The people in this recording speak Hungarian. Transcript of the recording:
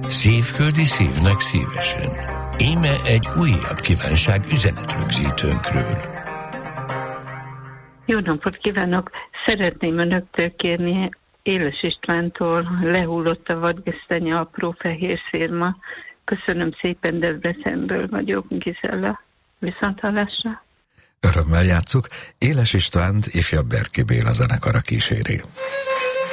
Szívföldi szívnek szívesen. Íme egy újabb kívánság üzenetrögzítőnkről. Jó napot kívánok! Szeretném önöktől kérni Éles Istvántól Lehullott a vadgesztenye, apró fehér szérma. Köszönöm szépen, Debrecenből vagyok, Gizella. Viszonthallásra! Örömmel játsszuk, Éles Istvánt ifjabb Berki Béla zenekara kíséri.